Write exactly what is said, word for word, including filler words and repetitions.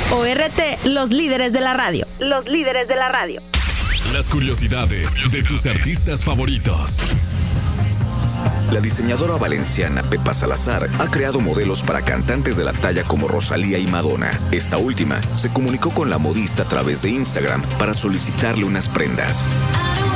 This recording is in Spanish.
O R T, los líderes de la radio. Los líderes de la radio. Las curiosidades de tus artistas favoritos. La diseñadora valenciana Pepa Salazar ha creado modelos para cantantes de la talla como Rosalía y Madonna. Esta última se comunicó con la modista a través de Instagram para solicitarle unas prendas.